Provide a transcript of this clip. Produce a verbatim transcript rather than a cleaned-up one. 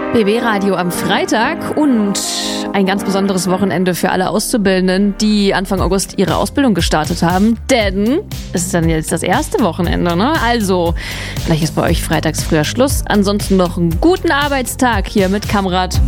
B W-Radio am Freitag und ein ganz besonderes Wochenende für alle Auszubildenden, die Anfang August ihre Ausbildung gestartet haben. Denn es ist dann jetzt das erste Wochenende, ne? Also, vielleicht ist bei euch freitags früher Schluss. Ansonsten noch einen guten Arbeitstag hier mit Kamrat.